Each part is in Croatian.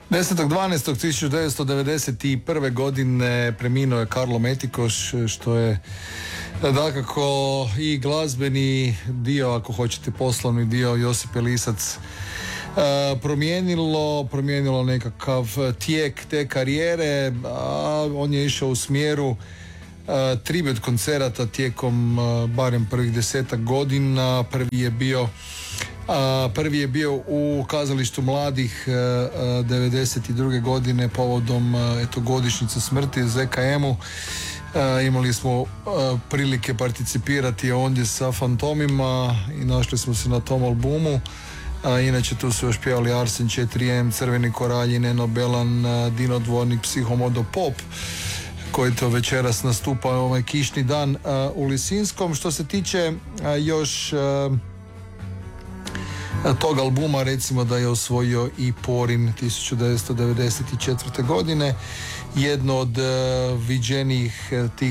10.12.1991. godine preminuo je Karlo Metikoš, što je dakako i glazbeni dio, ako hoćete poslovni dio, Josipe Lisac promijenilo nekakav tijek te karijere. On je išao u smjeru tribut koncerata tijekom barem prvih 10 godina. Prvi je bio u Kazalištu mladih 92. godine povodom godišnjice smrti ZKM-u. Imali smo prilike participirati ondje sa Fantomima i našli smo se na tom albumu. Inače tu su još pjevali Arsen 4M, Crveni koralji, Neno Belan, Dino Dvornik, Psihomodo Pop, koji to večeras nastupa ovaj kišni dan u Lisinskom. Što se tiče još tog albuma, recimo da je osvojio i Porin 1994. godine. Jedno od viđenijih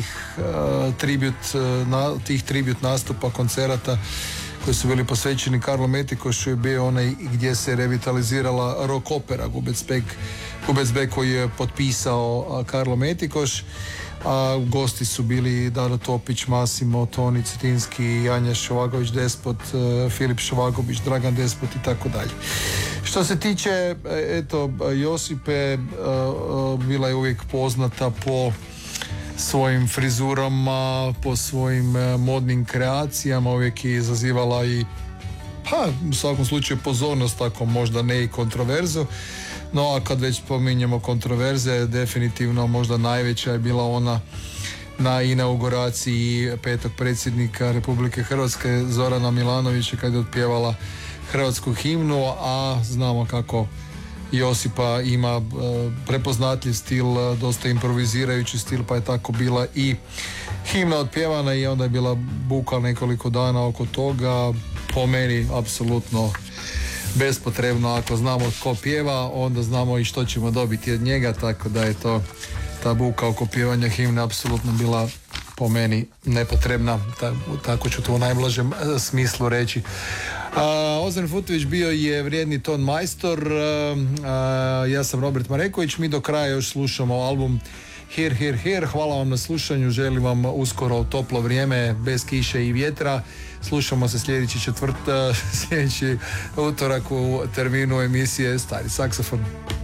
tih tribut nastupa, koncerata koji su bili posvećeni Karlu Metikošu je bio onaj gdje se revitalizirala rock opera Gubec Bek koji je potpisao Karlo Metikoš. A gosti su bili Dado Topić, Masimo, Toni Cetinski, Anja Šovagović Despot, Filip Šovagović, Dragan Despot i tako dalje. Što se tiče Josipe, bila je uvijek poznata po svojim frizurama, po svojim modnim kreacijama, uvijek je izazivala i u svakom slučaju pozornost, tako možda ne i kontroverzu. No, a kad već spominjemo kontroverze, definitivno možda najveća je bila ona na inauguraciji petog predsjednika Republike Hrvatske Zorana Milanovića, kad je otpjevala hrvatsku himnu, a znamo kako Josipa ima prepoznatljiv stil, dosta improvizirajući stil, pa je tako bila i himna otpjevana i onda je bila buka nekoliko dana oko toga. Po meni apsolutno bespotrebno. Ako znamo tko pjeva, onda znamo i što ćemo dobiti od njega, tako da je to ta buka oko pjevanja himne apsolutno bila po meni nepotrebna, tako ću to u najblažem smislu reći. Ozren Futović bio je vrijedni ton majstor, ja sam Robert Mareković, mi do kraja još slušamo album Here, Here, Here. Hvala vam na slušanju, želim vam uskoro toplo vrijeme bez kiše i vjetra. Slušamo se sljedeći utorak u terminu emisije Stari saksofon.